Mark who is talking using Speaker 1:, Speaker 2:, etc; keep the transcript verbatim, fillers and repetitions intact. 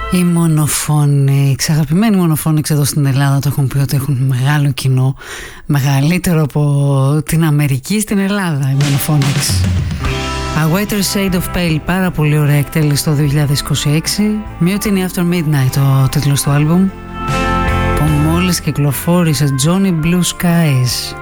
Speaker 1: Οι Monophonics, αγαπημένοι Monophonics εδώ στην Ελλάδα, το έχουν πει ότι έχουν μεγάλο κοινό, μεγαλύτερο από την Αμερική στην Ελλάδα, οι Monophonics. A Whiter Shade of Pale, πάρα πολύ ωραία εκτέλεση το δύο χιλιάδες είκοσι έξι. Mutiny After Midnight, το τίτλος του άλμπουμ, που μόλις κυκλοφόρησε, Johnny Blue Skies.